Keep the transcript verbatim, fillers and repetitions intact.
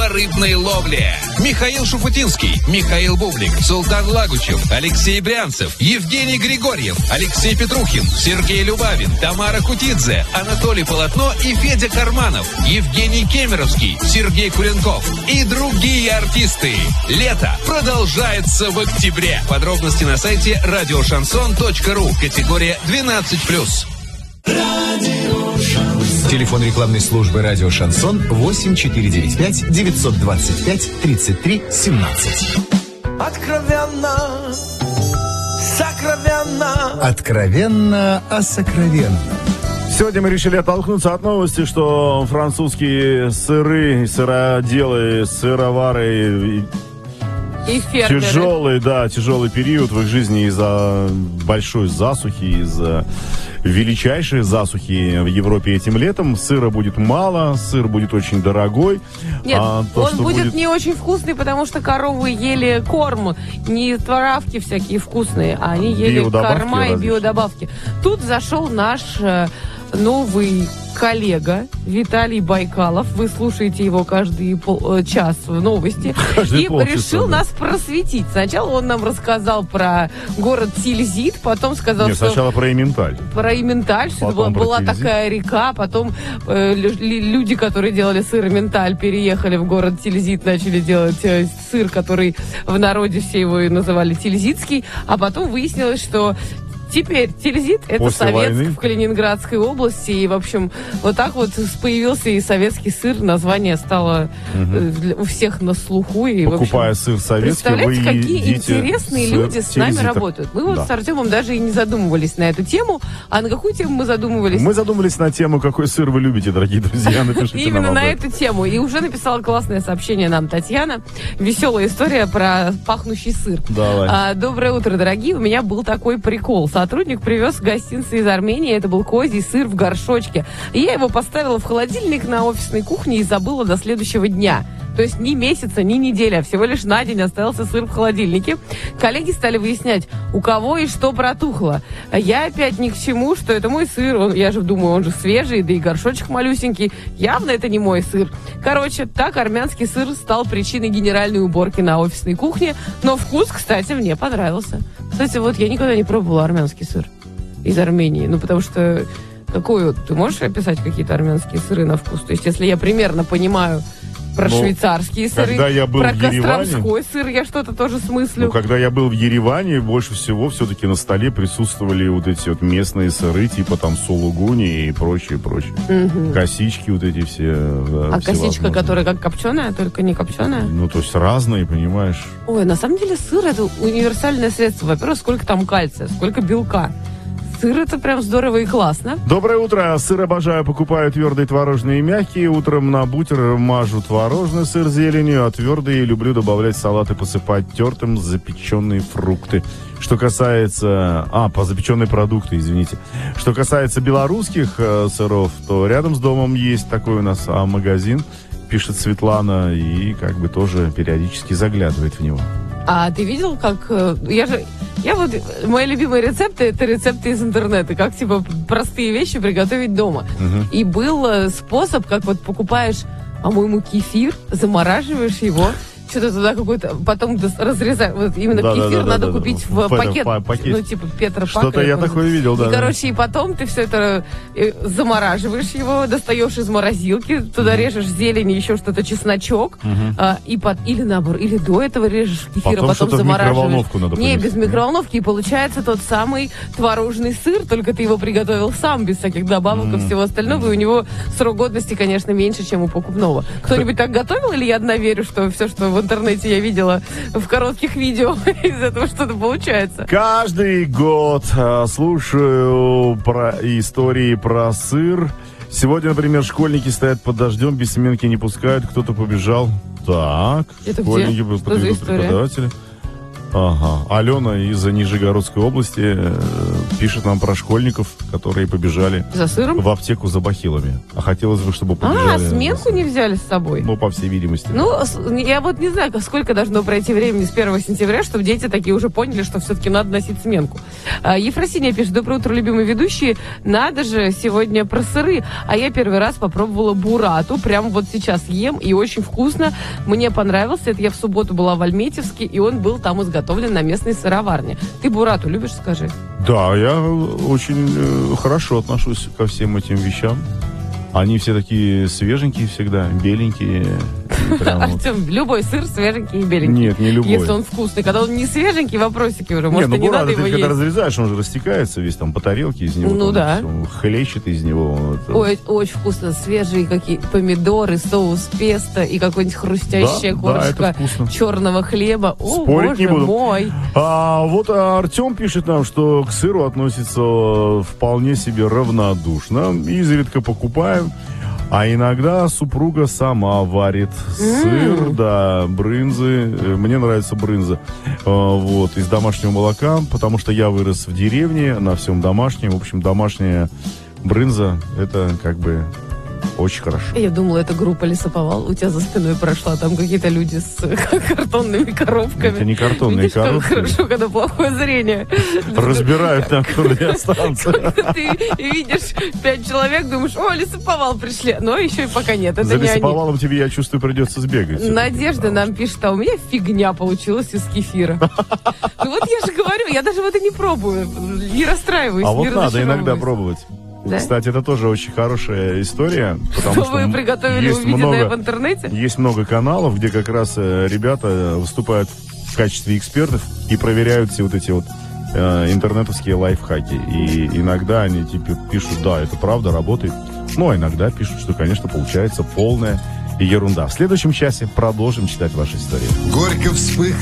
по рыбной ловле. Михаил Шуфутинский, Михаил Бублик, Султан Лагучев, Алексей Брянцев, Евгений Григорьев, Алексей Петрухин, Сергей Любавин, Тамара Кутидзе, Анатолий Полотно и Федя Карманов, Евгений Кемеровский, Сергей Куренков и другие артисты. Лето продолжается в октябре. Подробности на сайте радиошансон точка ру. Категория двенадцать плюс. Телефон рекламной службы «Радио Шансон» восемь четыре девять пять девятьсот двадцать пять тридцать три семнадцать. Откровенно, сокровенно. Откровенно о сокровенном. Сегодня мы решили оттолкнуться от новости, что французские сыры, сыроделы, сыровары... И фермеры. Тяжелый, да, тяжелый период в их жизни из-за большой засухи, из-за величайшей засухи в Европе этим летом. Сыра будет мало, сыр будет очень дорогой. Нет, а то, он будет, будет не очень вкусный, потому что коровы ели корм, не травки всякие вкусные, а они ели корма и биодобавки. Тут зашел наш новый коллега Виталий Байкалов. Вы слушаете его каждый пол, час в новости. Каждый и полчаса, решил да. нас просветить. Сначала он нам рассказал про город Тильзит, потом сказал, Нет, что... сначала про Эменталь. Про Эменталь, что была, была такая река, потом э, люди, которые делали сыр Эменталь, переехали в город Тильзит, начали делать э, сыр, который в народе все его и называли тильзитский, а потом выяснилось, что теперь Тильзит — это После Советск войны. в Калининградской области. И, в общем, вот так вот появился и советский сыр. Название стало угу. у всех на слуху. И, покупая в общем, сыр советский, представляете, вы какие интересные люди с нами Тильзита. работают. Мы да. вот с Артемом даже и не задумывались на эту тему. А на какую тему мы задумывались? Мы задумались на тему, какой сыр вы любите, дорогие друзья. Напишите Именно нам на эту тему. И уже написала классное сообщение нам Татьяна. Веселая история про пахнущий сыр. Давай. А, доброе утро, дорогие. У меня был такой прикол. Сотрудник привез гостинцы из Армении. Это был козий сыр в горшочке. И я его поставила в холодильник на офисной кухне и забыла до следующего дня. То есть ни месяца, ни недели, а всего лишь на день остался сыр в холодильнике. Коллеги стали выяснять, у кого и что протухло. Я опять ни к чему, что это мой сыр. Он, я же думаю, он же свежий, да и горшочек малюсенький. Явно это не мой сыр. Короче, так армянский сыр стал причиной генеральной уборки на офисной кухне. Но вкус, кстати, мне понравился. Кстати, вот я никогда не пробовала армянский сыр из Армении. Ну, потому что какой вот... Ты можешь описать какие-то армянские сыры на вкус? То есть, если я примерно понимаю про Но швейцарские сыры, когда я был про в Ереване, костромской сыр я что-то тоже смыслю. Ну, когда я был в Ереване, больше всего все-таки на столе присутствовали вот эти вот местные сыры, типа там сулугуни и прочее, прочее. Угу. Косички вот эти все. Да, а косичка, которая как копченая, только не копченая? Ну, то есть разные, понимаешь. Ой, на самом деле сыр — это универсальное средство. Во-первых, сколько там кальция, сколько белка. Сыр — это прям здорово и классно. Доброе утро. Сыр обожаю. Покупаю твердые, творожные и мягкие. Утром на бутер мажу творожный сыр зеленью, а твердые люблю добавлять в салат и посыпать тертым запеченные фрукты. Что касается... А, по запеченные продукты, извините. Что касается белорусских э, сыров, то рядом с домом есть такой у нас а, магазин, пишет Светлана, и как бы тоже периодически заглядывает в него. А ты видел, как... Я же... Я вот... Мои любимые рецепты — это рецепты из интернета. Как, типа, простые вещи приготовить дома. Угу. И был способ, как вот покупаешь, по-моему, кефир, замораживаешь его, что-то туда какой-то, потом разрезать. Вот именно да, кефир да, да, надо да, купить да, в пакет, по, пакет. Ну, типа Петра Пака. Что-то я такое видел, да. И, короче, и потом ты все это замораживаешь его, достаешь из морозилки, туда mm-hmm. режешь зелень, еще что-то, чесночок, mm-hmm. а, и под, или наоборот, или до этого режешь кефир, потом а потом замораживаешь. В микроволновку надо Не, без микроволновки, и получается тот самый творожный сыр, только ты его приготовил сам, без всяких добавок mm-hmm. и всего остального, mm-hmm. и у него срок годности, конечно, меньше, чем у покупного. Кто-нибудь так готовил, или я одна верю, что все, что в интернете я видела в коротких видео, из этого что-то получается? Каждый год а, слушаю про истории про сыр. Сегодня, например, школьники стоят под дождем, без сменки не пускают, кто-то побежал. Так, это школьники где? Что за история? Преподаватели. Ага. Алена из Нижегородской области Пишет нам про школьников, которые побежали За сыром? в аптеку за бахилами. А хотелось бы, чтобы побежали... А, сменку не взяли с собой? Ну, по всей видимости. Ну, с- я вот не знаю, сколько должно пройти времени с первого сентября, чтобы дети такие уже поняли, что все-таки надо носить сменку. А, Ефросиния пишет: доброе утро, любимые ведущие. Надо же, сегодня про сыры. А я первый раз попробовала бурату. Прямо вот сейчас ем, и очень вкусно. Мне понравился. Это я в субботу была в Альметьевске, и он был там изготовлен на местной сыроварне. Ты бурату любишь, скажи? Да, я очень э, хорошо отношусь ко всем этим вещам. Они все такие свеженькие всегда, беленькие. и прям вот. Артем, любой сыр свеженький и беленький. Нет, не любой. Если он вкусный. Когда он не свеженький, вопросики уже. Может, не, и ну не бурата надо ты его когда есть. разрезаешь, он же растекается весь там по тарелке из него. Ну там да. всё хлещет из него. вот. Ой, очень вкусно. Свежие какие помидоры, соус песто и какой-нибудь хрустящая Да, да, это корочка вкусно. черного хлеба. О, Спорить боже не буду. мой. А вот Артем пишет нам, что к сыру относится вполне себе равнодушно. Изредка покупаем. А иногда супруга сама варит сыр, да, брынзы. Э, Мне нравится брынза. Э, Вот, из домашнего молока, потому что я вырос в деревне, на всем домашнем. В общем, домашняя брынза, это как бы очень хорошо. Я думала, это группа Лесоповал у тебя за спиной прошла. Там какие-то люди с картонными коробками. Это не картонные Видишь, как коробки. хорошо, когда плохое зрение. Разбирают там радиостанцию. Ты видишь пять человек, думаешь, о, Лесоповал пришли. Но еще и пока нет, это За не они. лесоповалом тебе, я чувствую, придется сбегать. Надежда нам пишет, а у меня фигня получилась из кефира. Ну вот я же говорю, я даже вот и не пробую. Не расстраиваюсь, А не вот надо иногда разочаровываюсь. пробовать. Да? Кстати, это тоже очень хорошая история, потому Что что вы м- приготовили есть увиденное много, в интернете? есть много каналов, где как раз э, ребята выступают в качестве экспертов и проверяют все вот эти вот э, интернетовские лайфхаки. И иногда они типа пишут, да, это правда, работает. Ну, а иногда пишут, что, конечно, получается полная ерунда. В следующем часе продолжим читать ваши истории. Горько вспых